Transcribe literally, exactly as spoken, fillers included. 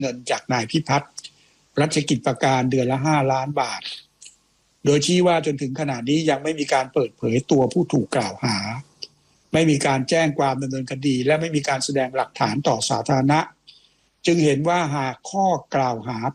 เงินจากนายพิพัฒน์รัชกิจประการเดือนละห้าล้านบาทโดยชี้ว่าจนถึงขณะนี้ยังไม่มีการเปิดเผยตัวผู้ถูกกล่าวหาไม่มีการแจ้งความดำเนินคดีและไม่มีการแสดงหลักฐานต่อสาธารณะจึงเห็นว่าหากข้อกล่าวหา